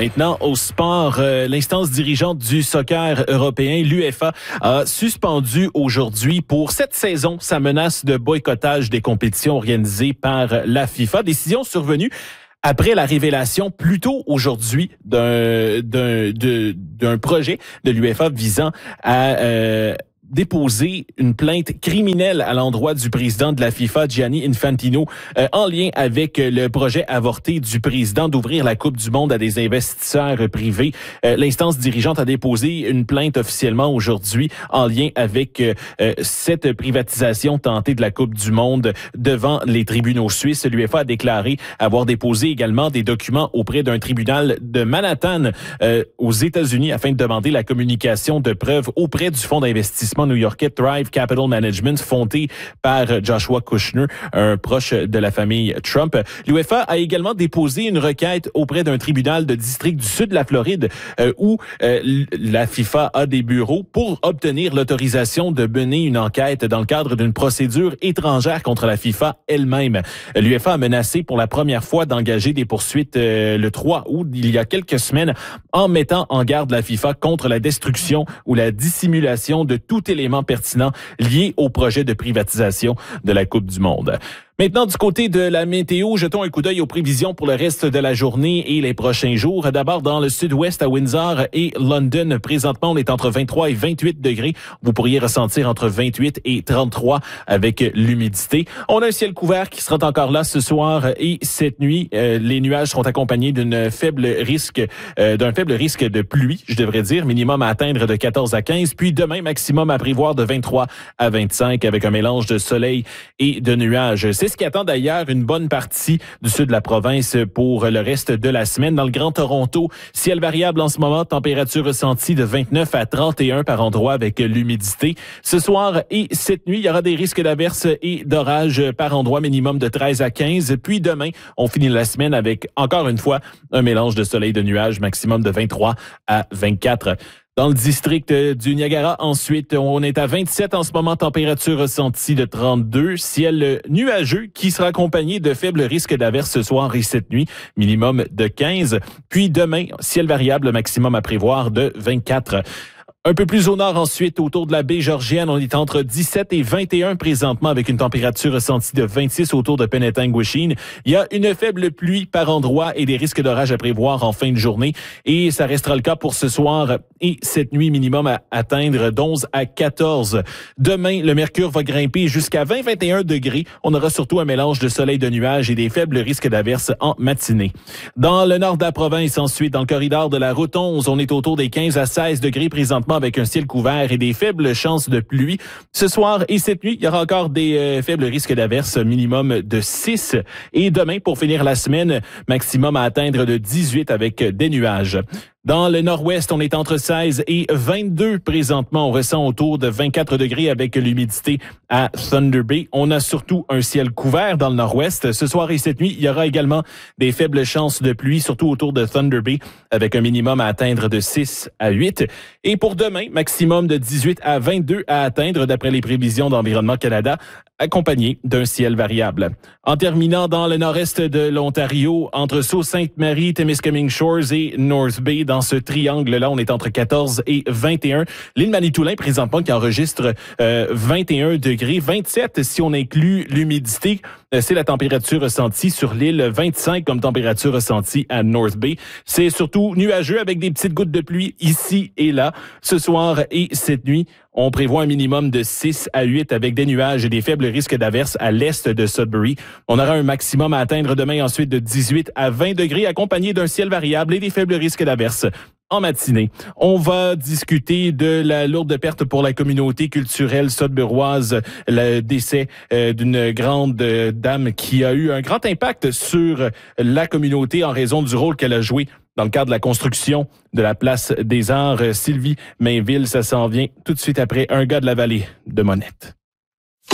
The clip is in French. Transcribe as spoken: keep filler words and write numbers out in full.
Maintenant, au sport, euh, l'instance dirigeante du soccer européen, l'UEFA, a suspendu aujourd'hui pour cette saison sa menace de boycottage des compétitions organisées par la FIFA. Décision survenue après la révélation plus tôt aujourd'hui d'un, d'un, de, d'un projet de l'UEFA visant à euh, déposer une plainte criminelle à l'endroit du président de la FIFA, Gianni Infantino, euh, en lien avec le projet avorté du président d'ouvrir la Coupe du Monde à des investisseurs privés. Euh, l'instance dirigeante a déposé une plainte officiellement aujourd'hui en lien avec euh, cette privatisation tentée de la Coupe du Monde devant les tribunaux suisses. L'UEFA a déclaré avoir déposé également des documents auprès d'un tribunal de Manhattan euh, aux États-Unis afin de demander la communication de preuves auprès du fonds d'investissement new-yorkais Thrive Capital Management, fondé par Joshua Kushner, un proche de la famille Trump. L'UEFA a également déposé une requête auprès d'un tribunal de district du sud de la Floride euh, où euh, la FIFA a des bureaux pour obtenir l'autorisation de mener une enquête dans le cadre d'une procédure étrangère contre la FIFA elle-même. L'UEFA a menacé pour la première fois d'engager des poursuites euh, le trois août, il y a quelques semaines, en mettant en garde la FIFA contre la destruction ou la dissimulation de tout élément pertinent lié au projet de privatisation de la Coupe du Monde. Maintenant, du côté de la météo, jetons un coup d'œil aux prévisions pour le reste de la journée et les prochains jours. D'abord, dans le sud-ouest, à Windsor et London, présentement, on est entre vingt-trois et vingt-huit degrés. Vous pourriez ressentir entre vingt-huit et trente-trois avec l'humidité. On a un ciel couvert qui sera encore là ce soir et cette nuit. Euh, les nuages seront accompagnés d'une faible risque, euh, d'un faible risque de pluie, je devrais dire, minimum à atteindre de quatorze à quinze. Puis demain, maximum à prévoir de vingt-trois à vingt-cinq avec un mélange de soleil et de nuages. C'est ce qui attend d'ailleurs une bonne partie du sud de la province pour le reste de la semaine. Dans le Grand Toronto, ciel variable en ce moment, température ressentie de vingt-neuf à trente et un par endroit avec l'humidité. Ce soir et cette nuit, il y aura des risques d'averses et d'orages par endroit, minimum de treize à quinze. Puis demain, on finit la semaine avec, encore une fois, un mélange de soleil et de nuages, maximum de vingt-trois à vingt-quatre. Dans le district du Niagara, ensuite, on est à vingt-sept en ce moment, température ressentie de trente-deux, ciel nuageux qui sera accompagné de faibles risques d'averses ce soir et cette nuit, minimum de quinze. Puis demain, ciel variable, maximum à prévoir de vingt-quatre. Un peu plus au nord ensuite, autour de la baie Georgienne, on est entre dix-sept et vingt et un présentement avec une température ressentie de vingt-six autour de Penetanguishene. Il y a une faible pluie par endroit et des risques d'orage à prévoir en fin de journée. Et ça restera le cas pour ce soir et cette nuit, minimum à atteindre d'onze à quatorze. Demain, le mercure va grimper jusqu'à vingt à vingt et un degrés. On aura surtout un mélange de soleil, de nuages et des faibles risques d'averses en matinée. Dans le nord de la province, ensuite, dans le corridor de la route onze, on est autour des quinze à seize degrés présentement avec un ciel couvert et des faibles chances de pluie. Ce soir et cette nuit, il y aura encore des euh, faibles risques d'averses, minimum de six. Et demain, pour finir la semaine, maximum à atteindre de dix-huit avec des nuages. Dans le nord-ouest, on est entre seize et vingt-deux présentement. On ressent autour de vingt-quatre degrés avec l'humidité à Thunder Bay. On a surtout un ciel couvert dans le nord-ouest. Ce soir et cette nuit, il y aura également des faibles chances de pluie, surtout autour de Thunder Bay, avec un minimum à atteindre de six à huit. Et pour demain, maximum de dix-huit à vingt-deux à atteindre d'après les prévisions d'Environnement Canada, accompagné d'un ciel variable. En terminant dans le nord-est de l'Ontario, entre Sault-Sainte-Marie, Témiscamingue Shores et North Bay, dans ce triangle-là, on est entre quatorze et vingt et un. L'île Manitoulin, présentement, qui enregistre euh, vingt et un degrés, vingt-sept si on inclut l'humidité. Euh, c'est la température ressentie sur l'île, vingt-cinq comme température ressentie à North Bay. C'est surtout nuageux avec des petites gouttes de pluie ici et là. Ce soir et cette nuit, on prévoit un minimum de six à huit avec des nuages et des faibles risques d'averses à l'est de Sudbury. On aura un maximum à atteindre demain ensuite de dix-huit à vingt degrés accompagné d'un ciel variable et des faibles risques d'averses en matinée. On va discuter de la lourde perte pour la communauté culturelle sudburoise, le décès euh, d'une grande euh, dame qui a eu un grand impact sur la communauté en raison du rôle qu'elle a joué dans le cadre de la construction de la Place des Arts. Sylvie Mainville, ça s'en vient tout de suite après Un gars de la vallée de Monette.